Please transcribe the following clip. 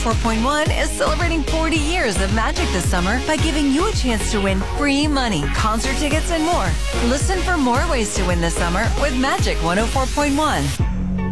104.1 is celebrating 40 years of magic this summer by giving you a chance to win free money, concert tickets, and more. Listen for more ways to win this summer with Magic 104.1.